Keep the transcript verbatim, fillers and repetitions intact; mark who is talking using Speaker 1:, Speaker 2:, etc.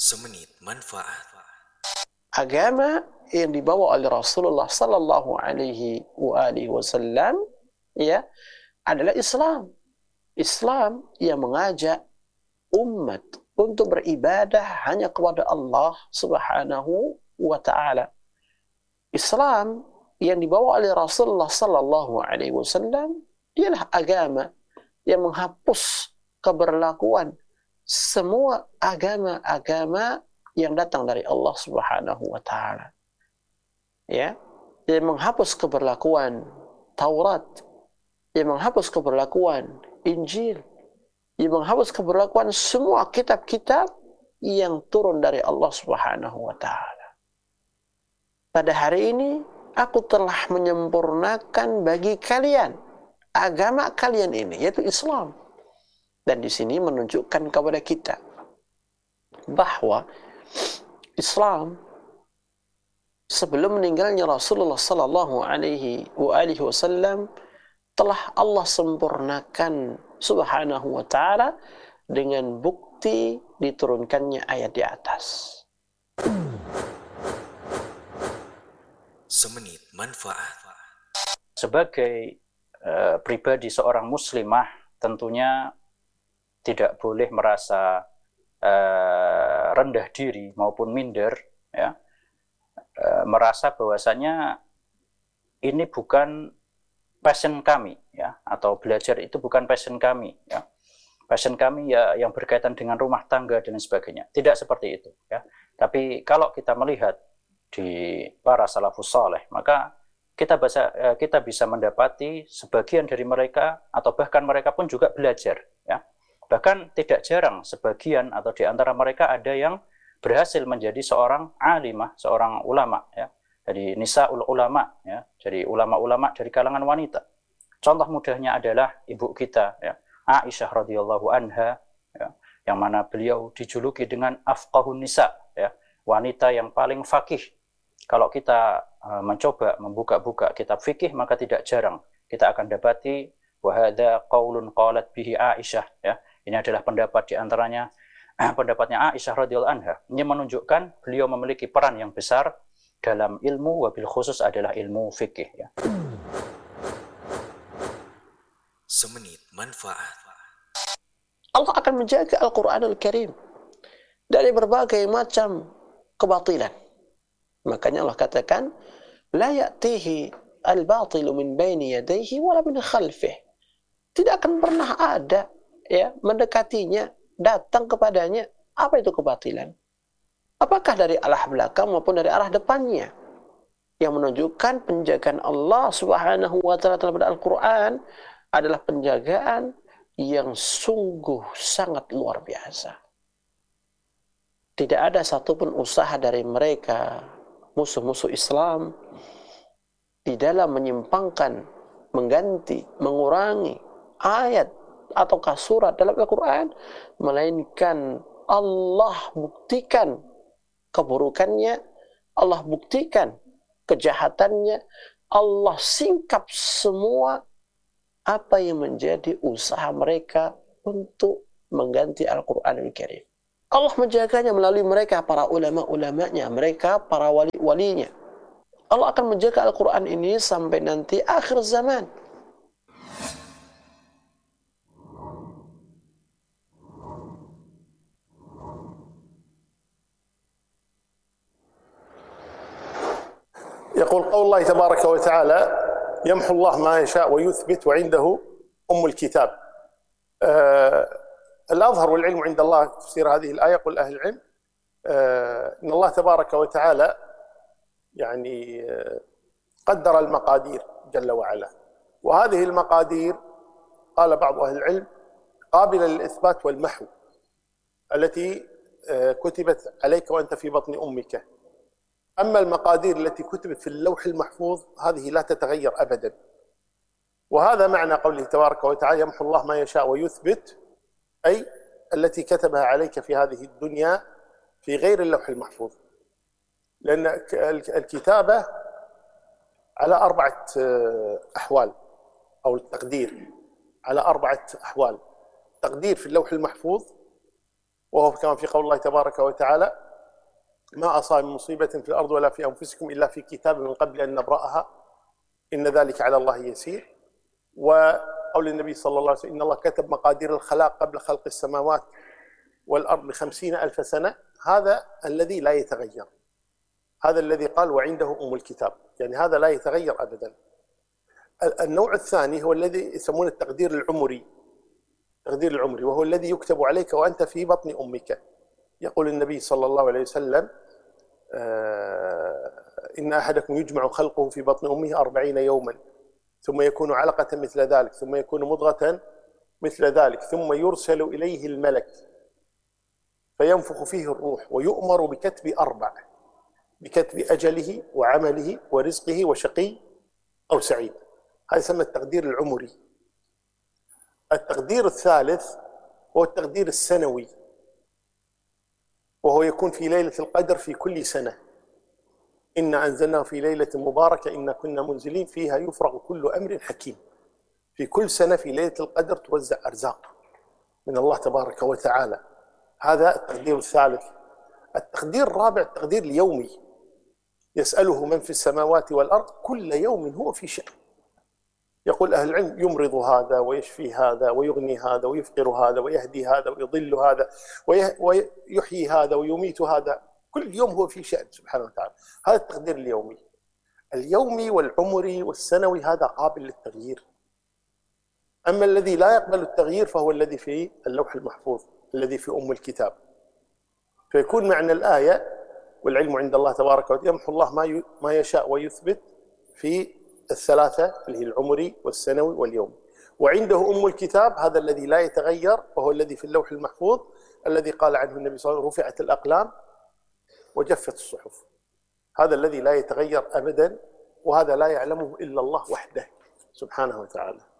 Speaker 1: Semenit manfaat.
Speaker 2: Agama yang dibawa oleh Rasulullah sallallahu alaihi wasallam ya adalah Islam. Islam yang mengajak umat untuk beribadah hanya kepada Allah Subhanahu wa taala. Islam yang dibawa oleh Rasulullah sallallahu alaihi wasallam ialah agama yang menghapus keberlakuan semua agama-agama yang datang dari Allah Subhanahu wa taala. Ya, yang menghapus keberlakuan Taurat, yang menghapus keberlakuan Injil, yang menghapus keberlakuan semua kitab-kitab yang turun dari Allah Subhanahu wa taala. Pada hari ini aku telah menyempurnakan bagi kalian agama kalian ini, yaitu Islam. Dan di sini menunjukkan kepada kita bahwa Islam sebelum meninggalnya Rasulullah sallallahu alaihi wasallam telah Allah sempurnakan Subhanahu wa taala dengan bukti diturunkannya ayat di atas.
Speaker 1: Semenit manfaat.
Speaker 3: Sebagai uh, pribadi seorang muslimah tentunya tidak boleh merasa uh, rendah diri maupun minder, ya, uh, merasa bahwasanya ini bukan passion kami, ya, atau belajar itu bukan passion kami, ya. Passion kami ya yang berkaitan dengan rumah tangga dan sebagainya. Tidak seperti itu, ya. Tapi kalau kita melihat di para salafus saleh, maka kita bisa kita bisa mendapati sebagian dari mereka atau bahkan mereka pun juga belajar, ya. Bahkan tidak jarang sebagian atau di antara mereka ada yang berhasil menjadi seorang alimah, seorang ulama, ya. Jadi nisaul ulama, ya. Jadi ulama-ulama dari kalangan wanita. Contoh mudahnya adalah ibu kita, ya, Aisyah radhiyallahu anha, ya, yang mana beliau dijuluki dengan afqahun nisa, ya, wanita yang paling fakih. Kalau kita uh, mencoba membuka-buka kitab fikih, maka tidak jarang kita akan dapati wa hadza qaulun qalat bihi Aisyah, ya. Ini adalah pendapat di antaranya eh, pendapatnya Aisyah radhiyallahu anha. Ini menunjukkan beliau memiliki peran yang besar dalam ilmu, wabil khusus adalah ilmu fikih, ya.
Speaker 1: Semenit manfaat.
Speaker 2: Allah akan menjaga Al-Quranul Karim dari berbagai macam kebatilan. Makanya Allah katakan, la ya'tihi al-batilu min baini yadayhi wala min khalfih. Tidak akan pernah ada, ya, mendekatinya, datang kepadanya. Apa itu kebatilan? Apakah dari arah belakang maupun dari arah depannya? Yang menunjukkan penjagaan Allah Subhanahu wa taala terhadap Al-Qur'an adalah penjagaan yang sungguh sangat luar biasa. Tidak ada satupun usaha dari mereka, musuh-musuh Islam, di dalam menyimpangkan, mengganti, mengurangi ayat ataukah surat dalam Al-Quran, melainkan Allah buktikan keburukannya, Allah buktikan kejahatannya, Allah singkap semua apa yang menjadi usaha mereka untuk mengganti Al-Quranul Karim. Allah menjaganya melalui mereka, para ulama-ulamanya, mereka para wali-walinya. Allah akan menjaga Al-Quran ini sampai nanti akhir zaman.
Speaker 4: يقول قول الله تبارك وتعالى يمحو الله ما يشاء ويثبت وعنده أم الكتاب. آه الأظهر والعلم عند الله تفسير هذه الآية. يقول أهل العلم آه إن الله تبارك وتعالى يعني آه قدر المقادير جل وعلا، وهذه المقادير قال بعض أهل العلم قابلة للإثبات والمحو، التي آه كتبت عليك وأنت في بطن أمك. أما المقادير التي كتبت في اللوح المحفوظ هذه لا تتغير أبدا. وهذا معنى قوله تبارك وتعالى يمحو الله ما يشاء ويثبت، أي التي كتبها عليك في هذه الدنيا في غير اللوح المحفوظ. لأن الكتابة على أربعة أحوال، أو التقدير على أربعة أحوال: تقدير في اللوح المحفوظ، وهو كما في قول الله تبارك وتعالى: ما أصاب من مصيبة في الأرض ولا في أنفسكم إلا في كتاب من قبل أن نبرأها إن ذلك على الله يسير. وقول النبي صلى الله عليه وسلم: إن الله كتب مقادير الخلاق قبل خلق السماوات والأرض بخمسين ألف سنة. هذا الذي لا يتغير، هذا الذي قال وعنده أم الكتاب، يعني هذا لا يتغير أبدا. النوع الثاني هو الذي يسمونه التقدير العمري، التقدير العمري وهو الذي يكتب عليك وأنت في بطن أمك. يقول النبي صلى الله عليه وسلم: آه إن أحدكم يجمع خلقه في بطن أمه أربعين يوما ثم يكون علقة مثل ذلك ثم يكون مضغة مثل ذلك ثم يرسل إليه الملك فينفخ فيه الروح ويؤمر بكتب أربع: بكتب أجله وعمله ورزقه وشقي أو سعيد. هذا يسمى التقدير العمري. التقدير الثالث هو التقدير السنوي، وهو يكون في ليلة القدر في كل سنة. إنا أنزلناه في ليلة مباركة إنا كنا منزلين فيها يفرغ كل أمر حكيم. في كل سنة في ليلة القدر توزع أرزاق من الله تبارك وتعالى. هذا التقدير الثالث. التقدير الرابع التقدير اليومي، يسأله من في السماوات والأرض كل يوم هو في شأن. يقول أهل العلم: يمرض هذا ويشفي هذا ويغني هذا ويفقر هذا ويهدي هذا ويضل هذا ويحيي هذا ويميت هذا. كل يوم هو في شأن سبحانه وتعالى. هذا التقدير اليومي. اليومي والعمري والسنوي هذا قابل للتغيير. أما الذي لا يقبل التغيير فهو الذي في اللوح المحفوظ، الذي في أم الكتاب. فيكون معنى الآية: والعلم عند الله تبارك وتعالى، يمحو الله ما ما يشاء ويثبت في الثلاثة اللي هي العمري والسنوي واليومي. وعنده أم الكتاب، هذا الذي لا يتغير وهو الذي في اللوح المحفوظ، الذي قال عنه النبي صلى الله عليه وسلم: رفعت الأقلام وجفت الصحف. هذا الذي لا يتغير أبدا، وهذا لا يعلمه إلا الله وحده سبحانه وتعالى.